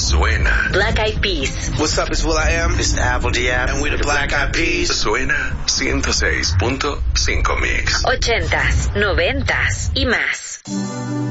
Suena. Black Eyed Peas. What's up, it's will.i.am. It's Apple D.App. And we're the Black Eyed Peas. Suena 106.5 Mix. 80s, 90s y más.